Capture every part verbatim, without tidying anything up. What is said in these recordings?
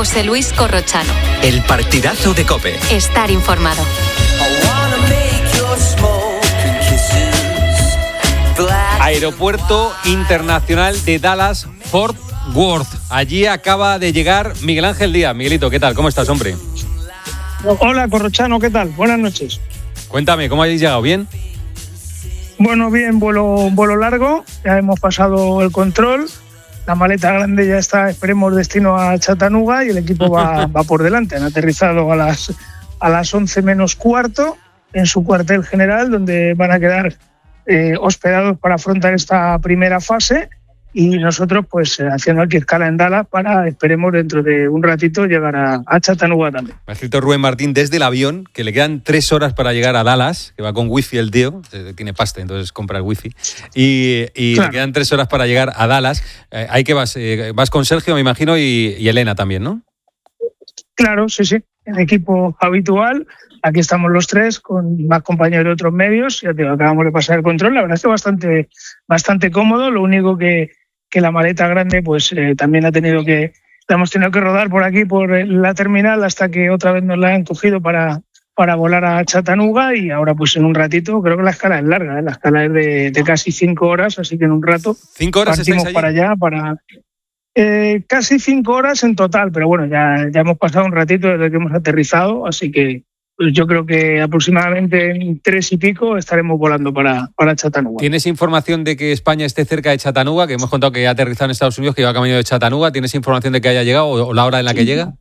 José Luis Corrochano. El partidazo de COPE. Estar informado. Aeropuerto Internacional de Dallas Fort Worth. Allí acaba de llegar Miguel Ángel Díaz. Miguelito, ¿qué tal? ¿Cómo estás, hombre? Hola, Corrochano, ¿qué tal? Buenas noches. Cuéntame, ¿cómo habéis llegado? ¿Bien? Bueno, bien, vuelo, vuelo largo, ya hemos pasado el control, la maleta grande ya está, esperemos, destino a Chattanooga y el equipo va, va por delante. Han aterrizado a las, a las once menos cuarto en su cuartel general, donde van a quedar eh, hospedados para afrontar esta primera fase. Y nosotros, pues, haciendo aquí escala en Dallas para, esperemos, dentro de un ratito llegar a, a Chattanooga también. Me ha escrito Rubén Martín desde el avión que le quedan tres horas para llegar a Dallas, que va con wifi el tío, tiene pasta, entonces compra el wifi. Y, y claro, le quedan tres horas para llegar a Dallas. Eh, ¿Ahí que vas? Eh, vas con Sergio, me imagino, y, y Elena también, ¿no? Claro, sí, sí. El equipo habitual. Aquí estamos los tres con más compañeros de otros medios. Ya te digo, acabamos de pasar el control. La verdad es que bastante, bastante cómodo. Lo único que que la maleta grande pues eh, también ha tenido que la hemos tenido que rodar por aquí por la terminal hasta que otra vez nos la han cogido para para volar a Chattanooga y ahora pues en un ratito, creo que la escala es larga, ¿eh? La escala es de, de casi cinco horas, así que en un rato cinco horas partimos para allá para eh, casi cinco horas en total, pero bueno, ya ya hemos pasado un ratito desde que hemos aterrizado, así que pues yo creo que aproximadamente en tres y pico estaremos volando para, para Chattanooga. ¿Tienes información de que España esté cerca de Chattanooga? Que hemos contado que ha aterrizado en Estados Unidos, que iba camino de Chattanooga. ¿Tienes información de que haya llegado o la hora en la que llega?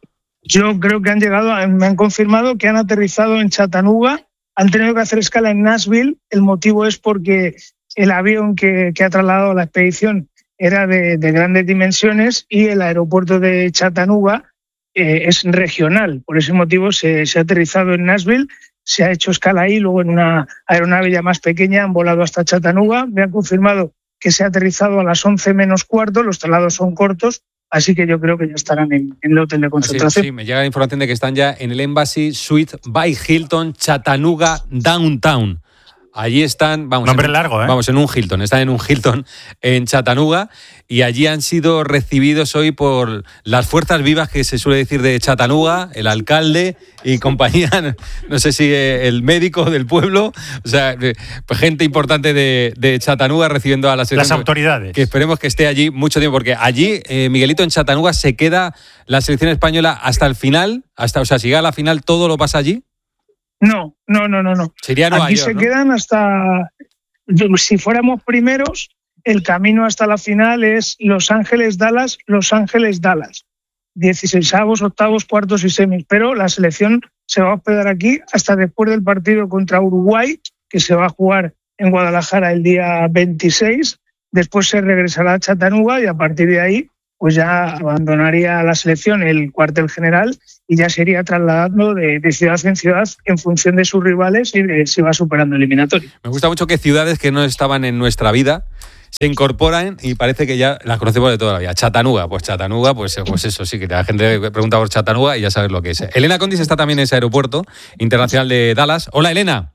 Yo creo que han llegado, me han confirmado que han aterrizado en Chattanooga. Han tenido que hacer escala en Nashville. El motivo es porque el avión que, que ha trasladado la expedición era de, de grandes dimensiones y el aeropuerto de Chattanooga Eh, es regional, por ese motivo se, se ha aterrizado en Nashville, se ha hecho escala ahí, luego en una aeronave ya más pequeña han volado hasta Chattanooga, me han confirmado que se ha aterrizado a las once menos cuarto, los traslados son cortos, así que yo creo que ya estarán en, en el hotel de concentración. Sí, sí, me llega la información de que están ya en el Embassy Suite by Hilton Chattanooga Downtown. Allí están, vamos, nombre en, largo, ¿eh? Vamos, en un Hilton, están en un Hilton en Chattanooga y allí han sido recibidos hoy por las fuerzas vivas que se suele decir de Chattanooga, el alcalde y compañía, no sé si el médico del pueblo, o sea, pues gente importante de, de Chattanooga recibiendo a las las autoridades. Que esperemos que esté allí mucho tiempo, porque allí, eh, Miguelito, en Chattanooga se queda la selección española hasta el final, hasta, o sea, si llega a la final, ¿todo lo pasa allí? No, no, no, no, no. Sería Nueva Aquí York, se ¿no? quedan hasta, si fuéramos primeros, el camino hasta la final es Los Ángeles, Dallas, Los Ángeles, Dallas. dieciseisavos, octavos, cuartos y semis. Pero la selección se va a hospedar aquí hasta después del partido contra Uruguay, que se va a jugar en Guadalajara el día veintiséis. Después se regresará a Chattanooga y a partir de ahí pues ya abandonaría la selección el cuartel general y ya sería trasladando de, de ciudad en ciudad en función de sus rivales y de si va superando el eliminatorio. Me gusta mucho que ciudades que no estaban en nuestra vida se incorporan y parece que ya las conocemos de toda la vida. Chattanooga, pues Chattanooga, pues, pues eso, sí, que la gente pregunta por Chattanooga y ya sabes lo que es. Elena Condis está también en ese aeropuerto internacional de Dallas. Hola, Elena.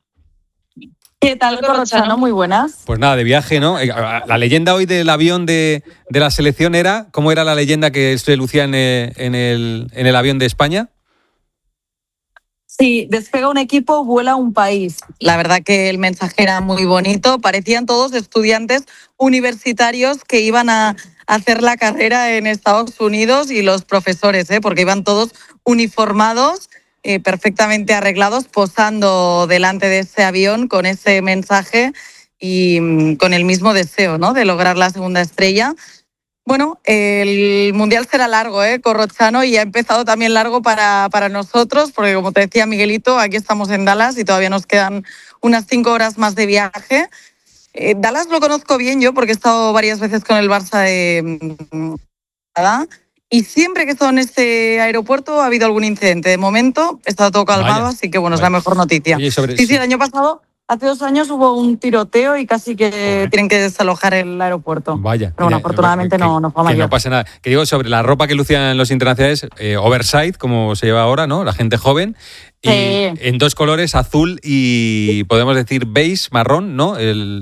¿Qué tal, Corrochano? Muy buenas. Pues nada, de viaje, ¿no? La leyenda hoy del avión de, de la selección era, ¿cómo era la leyenda que se lucía en el, en el, en el avión de España? Sí, despega un equipo, vuela un país. La verdad que el mensaje era muy bonito. Parecían todos estudiantes universitarios que iban a hacer la carrera en Estados Unidos y los profesores, ¿eh? Porque iban todos uniformados, eh, perfectamente arreglados, posando delante de ese avión con ese mensaje y mmm, con el mismo deseo, ¿no?, de lograr la segunda estrella. Bueno, el Mundial será largo, ¿eh, Corrochano? Y ha empezado también largo para, para nosotros, porque como te decía Miguelito, aquí estamos en Dallas y todavía nos quedan unas cinco horas más de viaje. Eh, Dallas lo conozco bien yo porque he estado varias veces con el Barça de Canadá y siempre que he estado en este aeropuerto ha habido algún incidente. De momento he estado todo calmado, vaya, así que bueno, vaya, es la mejor noticia. Oye, sobre, sí, sí, el año pasado... Hace dos años hubo un tiroteo y casi que okay. tienen que desalojar el aeropuerto. Vaya. Pero bueno, mira, afortunadamente que, no, no fue mayor. Que no pasa nada. Que digo, sobre la ropa que lucían los internacionales, eh, oversize, como se lleva ahora, ¿no? La gente joven. Y sí. En dos colores, azul y podemos decir beige, marrón, ¿no? El,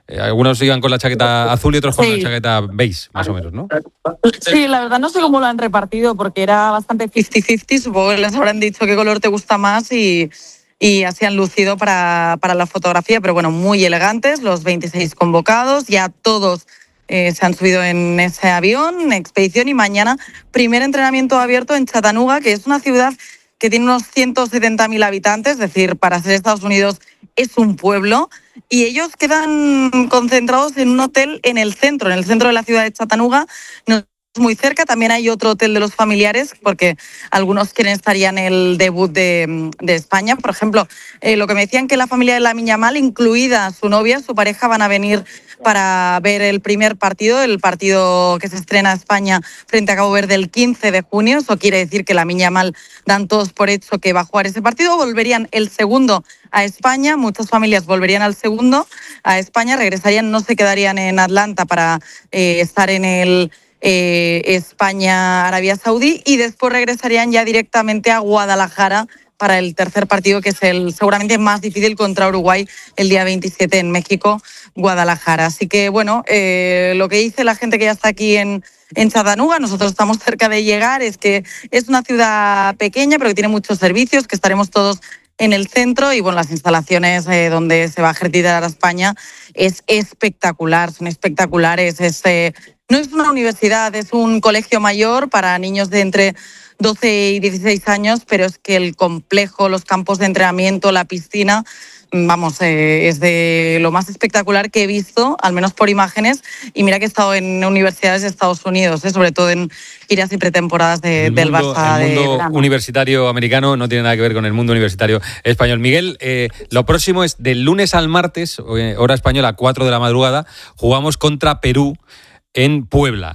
Eh, algunos iban con la chaqueta azul y otros con Sí. la chaqueta beige, más o menos, ¿no? Sí, la verdad no sé cómo lo han repartido porque era bastante cincuenta cincuenta, supongo que les habrán dicho qué color te gusta más y, y así han lucido para, para la fotografía, pero bueno, muy elegantes, los veintiséis convocados, ya todos eh, se han subido en ese avión, expedición, y mañana primer entrenamiento abierto en Chattanooga, que es una ciudad que tiene unos ciento setenta mil habitantes, es decir, para ser Estados Unidos es un pueblo, y ellos quedan concentrados en un hotel en el centro, en el centro de la ciudad de Chattanooga, no muy cerca. También hay otro hotel de los familiares, porque algunos quieren estar ya en el debut de, de España. Por ejemplo, eh, lo que me decían que la familia de Lamine Yamal, incluida su novia, su pareja, van a venir para ver el primer partido, el partido que se estrena España frente a Cabo Verde el quince de junio. Eso quiere decir que Lamine Yamal dan todos por hecho que va a jugar ese partido. Volverían el segundo a España, muchas familias volverían al segundo a España, regresarían, no se quedarían en Atlanta para eh, estar en el eh, España-Arabia Saudí, y después regresarían ya directamente a Guadalajara para el tercer partido, que es el seguramente más difícil, contra Uruguay el día veintisiete en México, Guadalajara. Así que bueno, eh, lo que dice la gente que ya está aquí en, en Chattanooga, nosotros estamos cerca de llegar, es que es una ciudad pequeña pero que tiene muchos servicios, que estaremos todos en el centro, y bueno, las instalaciones eh, donde se va a ejercitar a España es espectacular, son espectaculares. Es, eh, no es una universidad, es un colegio mayor para niños de entre doce y dieciséis años, pero es que el complejo, los campos de entrenamiento, la piscina, vamos, eh, es de lo más espectacular que he visto, al menos por imágenes, y mira que he estado en universidades de Estados Unidos, eh, sobre todo en giras y pretemporadas de, el del mundo, Barça. El mundo de verano. universitario americano no tiene nada que ver con el mundo universitario español. Miguel, eh, lo próximo es del lunes al martes, hora española, cuatro de la madrugada, jugamos contra Perú en Puebla.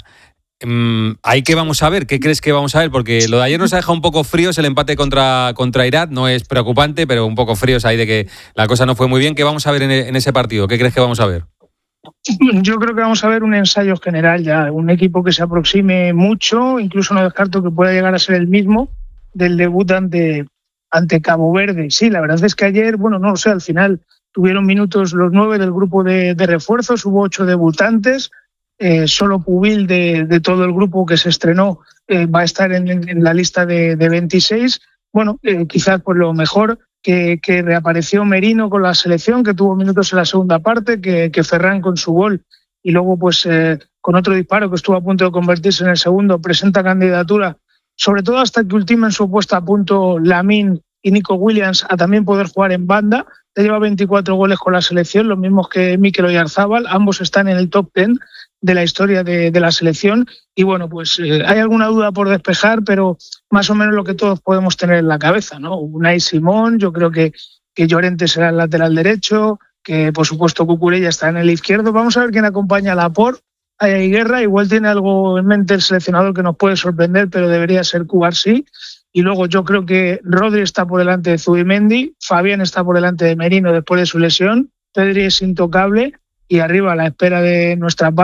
¿Ahí qué vamos a ver? ¿Qué crees que vamos a ver? Porque lo de ayer nos ha dejado un poco fríos, el empate contra, contra Irak, no es preocupante, pero un poco fríos ahí de que la cosa no fue muy bien. ¿Qué vamos a ver en, en ese partido? ¿Qué crees que vamos a ver? Yo creo que vamos a ver un ensayo general ya, un equipo que se aproxime mucho, incluso no descarto que pueda llegar a ser el mismo del debut ante, ante Cabo Verde. Sí, la verdad es que ayer, bueno, no lo sé, al final tuvieron minutos los nueve del grupo de, de refuerzos, hubo ocho debutantes. Eh, solo Pubil de, de todo el grupo que se estrenó eh, va a estar en, en la lista de, de veintiséis. Bueno, eh, quizás por lo mejor que, que reapareció Merino con la selección, que tuvo minutos en la segunda parte, que, que Ferran con su gol y luego pues eh, con otro disparo que estuvo a punto de convertirse en el segundo, presenta candidatura, sobre todo hasta que ultimen su puesta a punto Lamine y Nico Williams a también poder jugar en banda. Ya lleva veinticuatro goles con la selección, los mismos que Mikel Oyarzabal, ambos están en el top diez de la historia de, de la selección, y bueno, pues eh, hay alguna duda por despejar, pero más o menos lo que todos podemos tener en la cabeza, ¿no? Unai Simón, yo creo que, que Llorente será el lateral derecho, que por supuesto Cucurella está en el izquierdo. Vamos a ver quién acompaña a Laporte. Ahí hay guerra, igual tiene algo en mente el seleccionador que nos puede sorprender, pero debería ser Cubarsí. Y luego yo creo que Rodri está por delante de Zubimendi, Fabián está por delante de Merino después de su lesión, Pedri es intocable, y arriba a la espera de nuestras